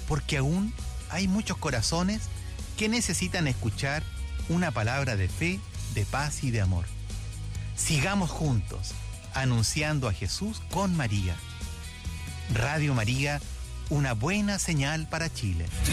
porque aún hay muchos corazones que necesitan escuchar una palabra de fe, de paz y de amor. Sigamos juntos, anunciando a Jesús con María. Radio María, una buena señal para Chile.